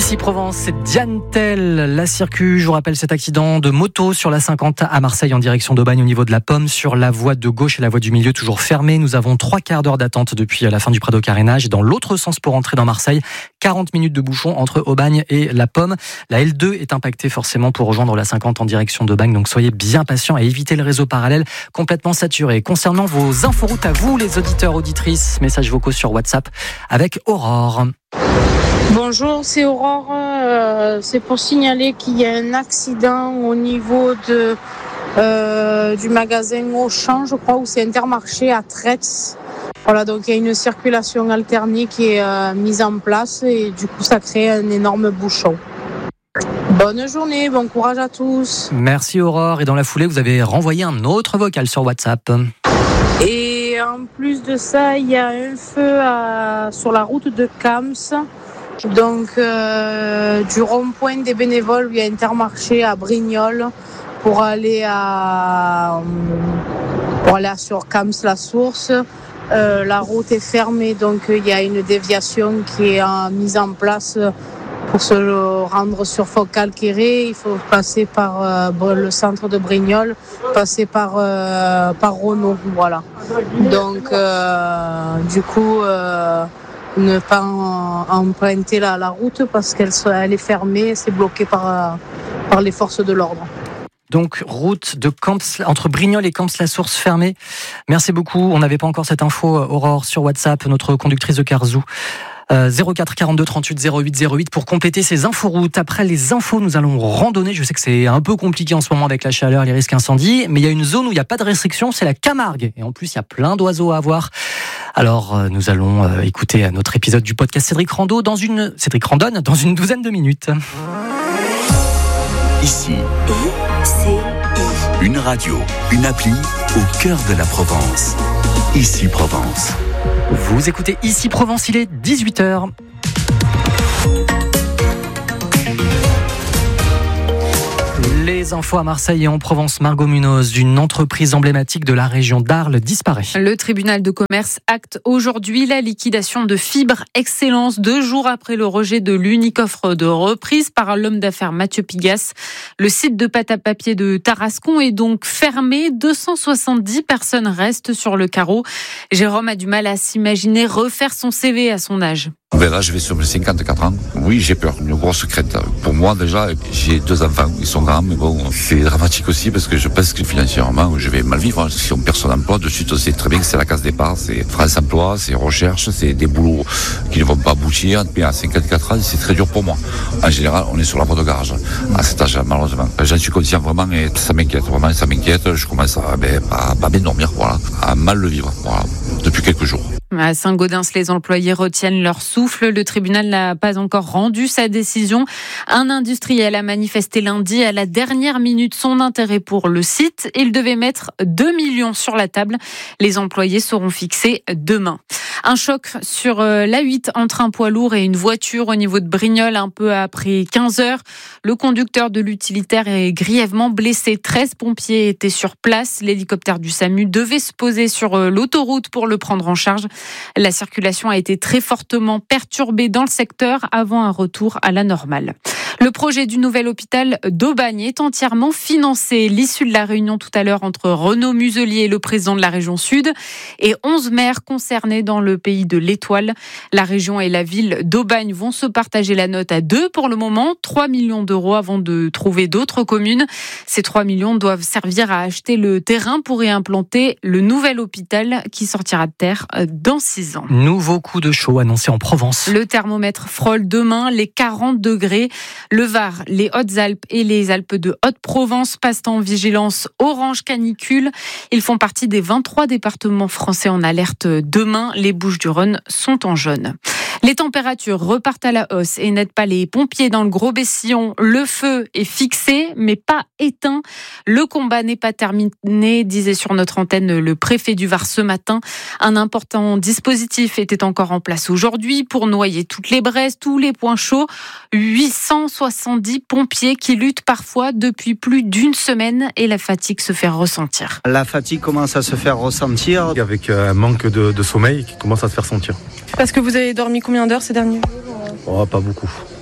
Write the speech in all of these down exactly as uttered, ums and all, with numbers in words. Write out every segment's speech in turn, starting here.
Ici Provence, c'est Diane Tell, la Circu. Je vous rappelle cet accident de moto sur la cinquante à Marseille en direction d'Aubagne au niveau de la Pomme. Sur la voie de gauche et la voie du milieu toujours fermée. Nous avons trois quarts d'heure d'attente depuis la fin du Prado carénage. Dans l'autre sens pour entrer dans Marseille, quarante minutes de bouchon entre Aubagne et la Pomme. La L deux est impactée forcément pour rejoindre la cinquante en direction d'Aubagne. Donc soyez bien patients et évitez le réseau parallèle complètement saturé. Concernant vos inforoutes à vous, les auditeurs, auditrices, messages vocaux sur WhatsApp avec Aurore. Bonjour, c'est Aurore. Euh, c'est pour signaler qu'il y a un accident au niveau de, euh, du magasin Auchan, je crois, où c'est Intermarché à Traits. Voilà, donc il y a une circulation alternée qui est euh, mise en place et du coup ça crée un énorme bouchon. Bonne journée, bon courage à tous. Merci Aurore. Et dans la foulée, vous avez renvoyé un autre vocal sur WhatsApp. Et en plus de ça, il y a un feu à, sur la route de Cams. Donc euh, du rond-point des bénévoles via Intermarché à Brignoles pour aller à pour aller sur Cams-la-Source. Euh, la route est fermée, donc il y a une déviation qui est euh, mise en place pour se rendre sur Focal-Quéré. Il faut passer par euh, le centre de Brignoles, passer par euh, par Renault, voilà. Donc euh, du coup. Euh, ne pas emprunter la, la route parce qu'elle elle est fermée, c'est bloqué par, par les forces de l'ordre. Donc, route de Camps, entre Brignoles et Camps-la-Source fermée. Merci beaucoup. On n'avait pas encore cette info, Aurore, sur WhatsApp, notre conductrice de Carzou. Euh, zéro quatre quarante-deux trente-huit zéro huit zéro huit pour compléter ces inforoutes. Après les infos, nous allons randonner. Je sais que c'est un peu compliqué en ce moment avec la chaleur, les risques incendies, mais il y a une zone où il n'y a pas de restriction, c'est la Camargue. Et en plus, il y a plein d'oiseaux à voir. Alors, euh, nous allons euh, écouter notre épisode du podcast Cédric Rando dans une Cédric Randonne dans une douzaine de minutes. Ici, une radio, une appli au cœur de la Provence. Ici Provence. Vous écoutez Ici Provence, il est dix-huit heures. Les infos à Marseille et en Provence. Margot Munoz, une entreprise emblématique de la région d'Arles, disparaît. Le tribunal de commerce acte aujourd'hui la liquidation de Fibre Excellence, deux jours après le rejet de l'unique offre de reprise par l'homme d'affaires Mathieu Pigasse. Le site de pâte à papier de Tarascon est donc fermé. deux cent soixante-dix personnes restent sur le carreau. Jérôme a du mal à s'imaginer refaire son C V à son âge. Ben là, je vais sur mes cinquante-quatre ans. Oui, j'ai peur, une grosse crainte. Pour moi, déjà, j'ai deux enfants, ils sont grands, mais bon, c'est dramatique aussi parce que je pense que financièrement, je vais mal vivre. Si on perd son emploi, de suite, on sait très bien que c'est la case départ, c'est France Emploi, c'est recherche, c'est des boulots qui ne vont pas aboutir. Mais à cinquante-quatre ans, c'est très dur pour moi. En général, on est sur la voie de garage à cet âge, malheureusement. J'en suis conscient vraiment et ça m'inquiète, vraiment, ça m'inquiète. Je commence à, ben, à, à m'endormir, voilà, à mal le vivre, voilà, depuis quelques jours. À Saint-Gaudens, les employés retiennent leur souffle. Le tribunal n'a pas encore rendu sa décision. Un industriel a manifesté lundi à la dernière minute son intérêt pour le site. Il devait mettre deux millions sur la table. Les employés seront fixés demain. Un choc sur l'A huit entre un poids lourd et une voiture au niveau de Brignoles un peu après quinze heures. Le conducteur de l'utilitaire est grièvement blessé. treize pompiers étaient sur place. L'hélicoptère du SAMU devait se poser sur l'autoroute pour le prendre en charge. La circulation a été très fortement perturbée dans le secteur avant un retour à la normale. Le projet du nouvel hôpital d'Aubagne est entièrement financé. L'issue de la réunion tout à l'heure entre Renaud Muselier, le président de la région Sud, et onze maires concernés dans le pays de l'Étoile. La région et la ville d'Aubagne vont se partager la note à deux pour le moment, trois millions d'euros avant de trouver d'autres communes. Ces trois millions doivent servir à acheter le terrain pour réimplanter le nouvel hôpital qui sortira de terre dans six ans. Nouveau coup de chaud annoncé en Provence. Le thermomètre frôle demain les quarante degrés. Le Var, les Hautes-Alpes et les Alpes de Haute-Provence passent en vigilance orange canicule. Ils font partie des vingt-trois départements français en alerte demain. Les Bouches-du-Rhône sont en jaune. Les températures repartent à la hausse et n'aident pas les pompiers dans le Gros-Bessillon. Le feu est fixé, mais pas éteint. Le combat n'est pas terminé, disait sur notre antenne le préfet du Var ce matin. Un important dispositif était encore en place aujourd'hui pour noyer toutes les braises, tous les points chauds. huit cent soixante-dix pompiers qui luttent parfois depuis plus d'une semaine et la fatigue se fait ressentir. La fatigue commence à se faire ressentir. Avec un manque de, de sommeil qui commence à se faire sentir. Parce que vous avez dormi combien d'heures ces derniers jours ? Oh, pas beaucoup.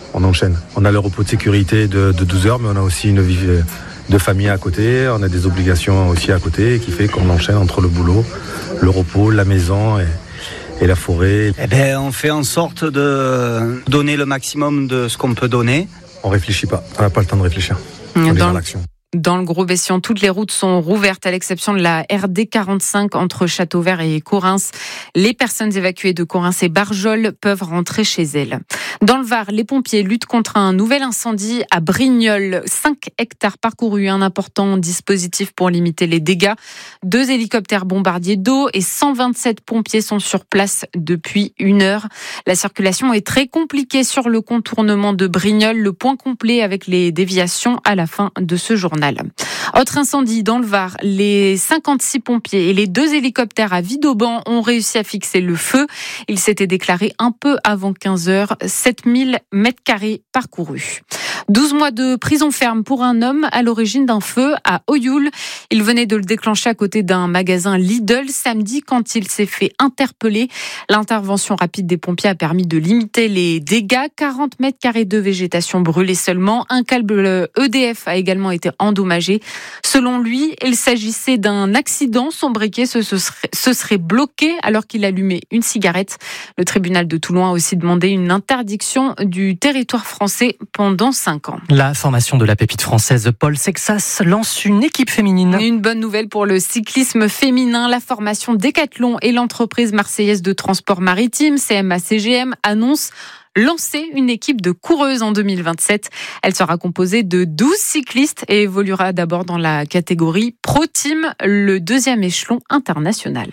on enchaîne. On a le repos de sécurité de, de douze heures, mais on a aussi une vie de famille à côté, on a des obligations aussi à côté, qui fait qu'on enchaîne entre le boulot, le repos, la maison et, et la forêt. Eh bien, on fait en sorte de donner le maximum de ce qu'on peut donner. On réfléchit pas, on n'a pas le temps de réfléchir. On est dans l'action. Dans le Gros Bessian, toutes les routes sont rouvertes à l'exception de la R D quarante-cinq entre Châteauvert et Correns. Les personnes évacuées de Correns et Barjol peuvent rentrer chez elles. Dans le Var, les pompiers luttent contre un nouvel incendie à Brignoles. cinq hectares parcourus, un important dispositif pour limiter les dégâts. Deux hélicoptères bombardiers d'eau et cent vingt-sept pompiers sont sur place depuis une heure. La circulation est très compliquée sur le contournement de Brignoles. Le point complet avec les déviations à la fin de ce journal. Autre incendie dans le Var, les cinquante-six pompiers et les deux hélicoptères à Vidauban ont réussi à fixer le feu. Il s'était déclaré un peu avant quinze heures, sept mille mètres carrés parcourus. douze mois de prison ferme pour un homme à l'origine d'un feu à Oyoul. Il venait de le déclencher à côté d'un magasin Lidl samedi quand il s'est fait interpeller. L'intervention rapide des pompiers a permis de limiter les dégâts. quarante mètres carrés de végétation brûlée seulement. Un câble E D F a également été endommagé. Selon lui, il s'agissait d'un accident. Son briquet se, se, serait, se serait bloqué alors qu'il allumait une cigarette. Le tribunal de Toulon a aussi demandé une interdiction du territoire français pendant cinq ans. La formation de la pépite française Paul Sexas lance une équipe féminine. Une bonne nouvelle pour le cyclisme féminin. La formation Décathlon et l'entreprise marseillaise de transport maritime, C M A C G M, annonce lancer une équipe de coureuses en deux mille vingt-sept. Elle sera composée de douze cyclistes et évoluera d'abord dans la catégorie Pro Team, le deuxième échelon international.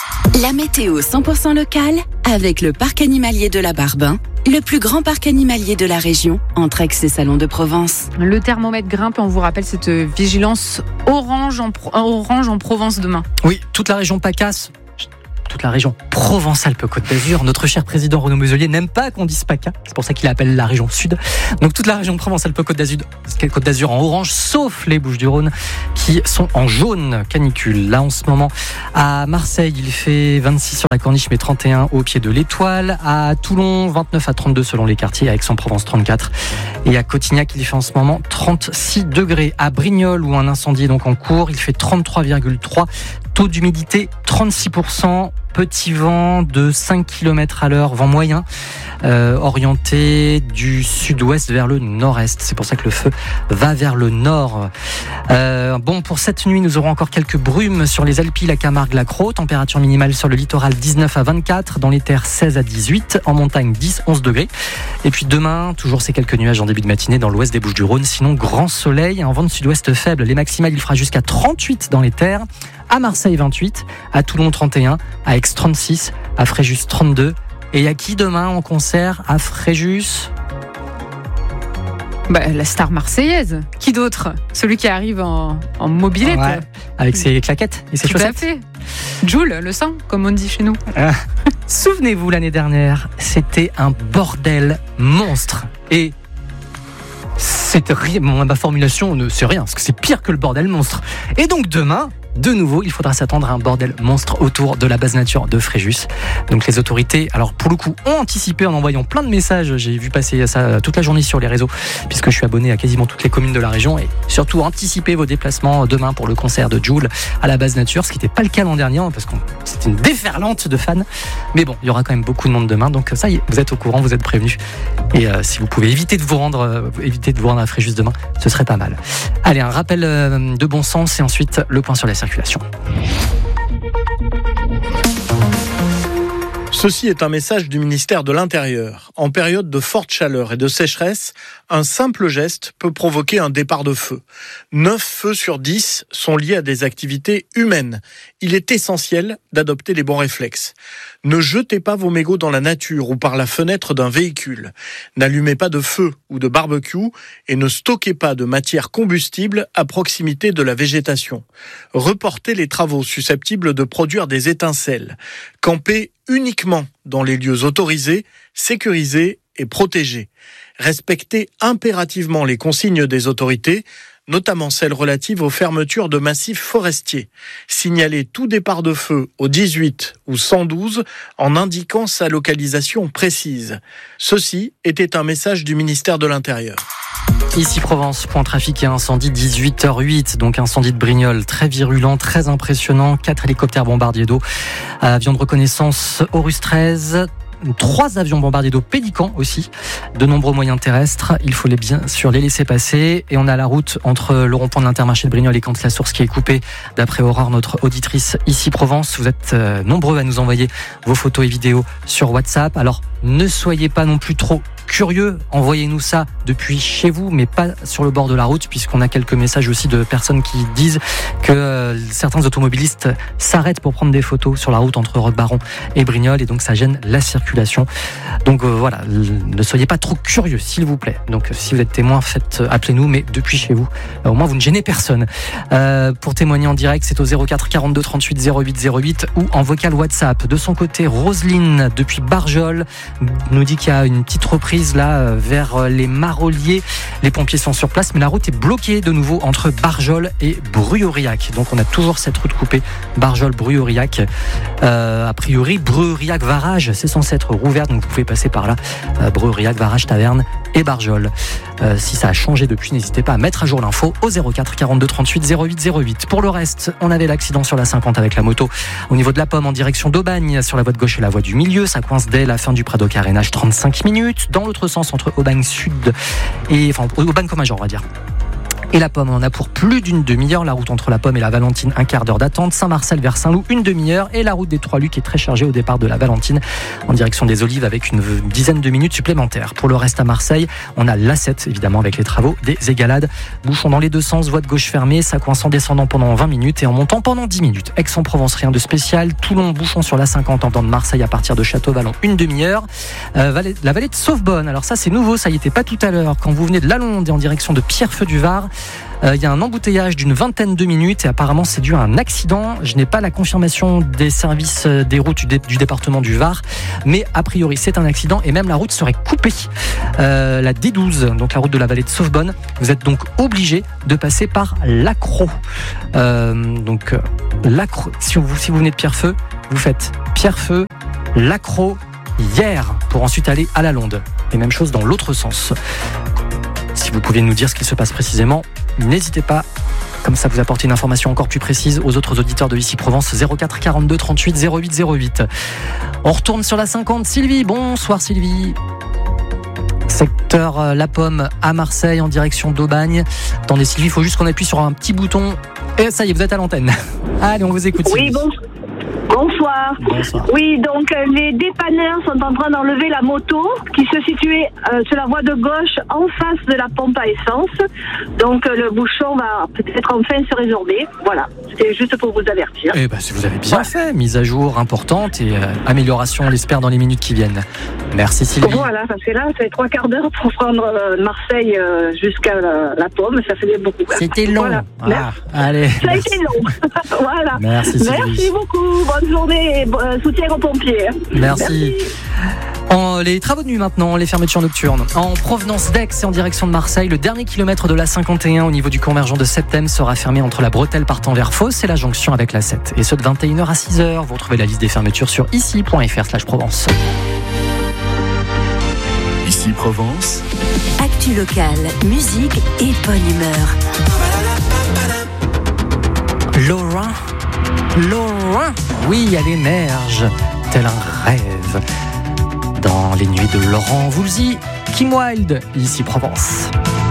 La météo cent pour cent locale avec le parc animalier de la Barbin, le plus grand parc animalier de la région, entre Aix et Salon de Provence. Le thermomètre grimpe et on vous rappelle cette vigilance orange en, orange en Provence demain. Oui, toute la région PACAS. Toute la région Provence-Alpes-Côte d'Azur. Notre cher président Renaud Muselier n'aime pas qu'on dise PACA. C'est pour ça qu'il appelle la région Sud. Donc toute la région Provence-Alpes-Côte d'Azur, Côte d'Azur en orange, sauf les Bouches-du-Rhône qui sont en jaune canicule. Là en ce moment, à Marseille, il fait vingt-six sur la Corniche, mais trente et un au pied de l'Étoile. À Toulon, vingt-neuf à trente-deux selon les quartiers. À Aix-en-Provence, trente-quatre. Et à Cotignac, il fait en ce moment trente-six degrés. À Brignoles, où un incendie est donc en cours, il fait trente-trois virgule trois. Taux d'humidité trente-six pour cent. Petit vent de cinq kilomètres à l'heure, vent moyen, euh, orienté du sud-ouest vers le nord-est. C'est pour ça que le feu va vers le nord. Euh, bon, pour cette nuit, nous aurons encore quelques brumes sur les Alpilles, la Camargue, la Crau. Température minimale sur le littoral dix-neuf à vingt-quatre, dans les terres seize à dix-huit, en montagne dix à onze degrés. Et puis demain, toujours ces quelques nuages en début de matinée dans l'ouest des Bouches-du-Rhône. Sinon, grand soleil, un vent de sud-ouest faible. Les maximales, il fera jusqu'à trente-huit dans les terres. À Marseille vingt-huit, à Toulon trente et un, à Aix trente-six, à Fréjus trente-deux. Et il y a qui demain en concert à Fréjus ? Bah, la star marseillaise. Qui d'autre ? Celui qui arrive en, en mobilette. Ouais, avec ses claquettes et ses Tout chaussettes. Tout à fait. Joule, le sang, comme on dit chez nous. Ah. Souvenez-vous, l'année dernière, c'était un bordel monstre. Et c'était rien. Ma formulation, c'est rien, parce que c'est pire que le bordel monstre. Et donc demain, de nouveau, il faudra s'attendre à un bordel monstre autour de la base nature de Fréjus. Donc les autorités, alors pour le coup, ont anticipé en envoyant plein de messages. J'ai vu passer ça toute la journée sur les réseaux, puisque je suis abonné à quasiment toutes les communes de la région. Et surtout, anticipez vos déplacements demain pour le concert de Joule à la base nature, ce qui n'était pas le cas l'an dernier, parce que c'était une déferlante de fans. Mais bon, il y aura quand même beaucoup de monde demain. Donc ça y est, vous êtes au courant, vous êtes prévenus. Et euh, si vous pouvez éviter de vous rendre, euh, éviter de vous rendre à Fréjus demain, ce serait pas mal. Allez, un rappel euh, de bon sens et ensuite le point sur la circulation. Ceci est un message du ministère de l'Intérieur. En période de forte chaleur et de sécheresse, un simple geste peut provoquer un départ de feu. neuf feux sur dix sont liés à des activités humaines. Il est essentiel d'adopter les bons réflexes. Ne jetez pas vos mégots dans la nature ou par la fenêtre d'un véhicule. N'allumez pas de feu ou de barbecue et ne stockez pas de matière combustible à proximité de la végétation. Reportez les travaux susceptibles de produire des étincelles. Campez uniquement dans les lieux autorisés, sécurisés et protégés. Respectez impérativement les consignes des autorités. notamment celles relatives aux fermetures de massifs forestiers. Signalez tout départ de feu au dix-huit ou cent douze en indiquant sa localisation précise. Ceci était un message du ministère de l'Intérieur. Ici Provence, point trafic et incendie, dix-huit heures huit, donc incendie de Brignoles, très virulent, très impressionnant, quatre hélicoptères bombardiers d'eau, avions de reconnaissance Horus treize, trois avions bombardiers d'eau Pélican aussi, de nombreux moyens terrestres, il faut les bien sûr les laisser passer, et on a la route entre le rond-point de l'Intermarché de Brignoles et Cantes-la-Source qui est coupée, d'après Aurore, notre auditrice ici Provence. Vous êtes nombreux à nous envoyer vos photos et vidéos sur WhatsApp, alors ne soyez pas non plus trop curieux, envoyez-nous ça depuis chez vous, mais pas sur le bord de la route, puisqu'on a quelques messages aussi de personnes qui disent que euh, certains automobilistes s'arrêtent pour prendre des photos sur la route entre Roquebaron et Brignoles, et donc ça gêne la circulation. Donc euh, voilà, ne soyez pas trop curieux, s'il vous plaît. Donc si vous êtes témoin, faites appelez-nous, mais depuis chez vous. Euh, au moins vous ne gênez personne. Euh, pour témoigner en direct, c'est au zéro quatre quarante-deux trente-huit zéro huit zéro huit ou en vocal WhatsApp. De son côté, Roselyne depuis Barjol nous dit qu'il y a une petite reprise là vers les Maroliers. Les pompiers sont sur place, mais la route est bloquée de nouveau entre Barjol et Bruy-Aurillac. Donc on a toujours cette route coupée, Barjol-Bruy-Aurillac. Euh, a priori, Bruy-Aurillac-Varage, c'est censé être rouvert, donc vous pouvez passer par là. Euh, Bruy-Aurillac, Varage, Taverne et Barjol. Euh, si ça a changé depuis, n'hésitez pas à mettre à jour l'info au zéro quatre quarante-deux trente-huit zéro huit zéro huit. Pour le reste, on avait l'accident sur la cinquante avec la moto au niveau de la Pomme en direction d'Aubagne, sur la voie de gauche et la voie du milieu. Ça coince dès la fin du Prado Carénage, trente-cinq minutes. Dans l'autre sens, entre Aubagne Sud et enfin Aubagne comme un genre, on va dire. Et la Pomme, on en a pour plus d'une demi-heure. La route entre la Pomme et la Valentine, un quart d'heure d'attente. Saint-Marcel vers Saint-Loup, une demi-heure. Et la route des Trois-Lucs est très chargée au départ de la Valentine en direction des Olives avec une dizaine de minutes supplémentaires. Pour le reste à Marseille, on a l'A sept évidemment avec les travaux des Égalades. Bouchon dans les deux sens, voie de gauche fermée. Ça coince en descendant pendant vingt minutes et en montant pendant dix minutes. Aix-en-Provence, rien de spécial. Toulon, bouchon sur la cinquante en venant de Marseille à partir de Château-Vallon, une demi-heure. Euh, la vallée de Sauvebonne, alors ça c'est nouveau, ça y était pas tout à l'heure. Quand vous venez de Lalonde et en direction de Pierrefeu du Var, il euh, y a un embouteillage d'une vingtaine de minutes et apparemment c'est dû à un accident. Je n'ai pas la confirmation des services des routes du, dé, du département du Var, mais a priori c'est un accident et même la route serait coupée. Euh, la D douze, donc la route de la vallée de Sauvebonne, vous êtes donc obligé de passer par Lacros. Euh, donc Lacros, si vous, si vous venez de Pierrefeu, vous faites Pierrefeu, Lacros, hier pour ensuite aller à Lalonde. Et même chose dans l'autre sens. Si vous pouviez nous dire ce qui se passe précisément, n'hésitez pas, comme ça vous apportez une information encore plus précise aux autres auditeurs de Ici Provence, zéro quatre quarante-deux trente-huit zéro huit zéro huit. On retourne sur la cinquante. Sylvie, bonsoir Sylvie. Secteur La Pomme à Marseille en direction d'Aubagne. Attendez Sylvie, il faut juste qu'on appuie sur un petit bouton. Et ça y est, vous êtes à l'antenne. Allez, on vous écoute Sylvie. Oui, bon. Bonsoir. Bonsoir. Oui, donc euh, les dépanneurs sont en train d'enlever la moto qui se situait euh, sur la voie de gauche en face de la pompe à essence. Donc euh, le bouchon va peut-être enfin se résorber. Voilà, c'était juste pour vous avertir. Eh ben, si vous avez bien fait, mise à jour importante et euh, amélioration, on l'espère, dans les minutes qui viennent. Merci Sylvie. Voilà, parce que là, c'est trois quarts d'heure pour prendre euh, Marseille euh, jusqu'à la, la pomme. Ça faisait beaucoup. C'était long. Voilà. Ah, allez. Ça a été long. Voilà. Merci Sylvie. Merci beaucoup. Bonne journée et euh, soutien aux pompiers. Merci. Merci. En, les travaux de nuit maintenant, les fermetures nocturnes. En provenance d'Aix et en direction de Marseille, le dernier kilomètre de la cinquante et un au niveau du convergent de Septem sera fermé entre la bretelle partant vers Fos et la jonction avec la sept. Et ce de vingt et une heures à six heures. Vous retrouvez la liste des fermetures sur ici point f r slash Provence. Ici Provence. Actu locale, musique et bonne humeur. Laura, Laura, oui, elle émerge, tel un rêve. Dans les nuits de Laurent Voulzy, Kim Wilde, ici Provence.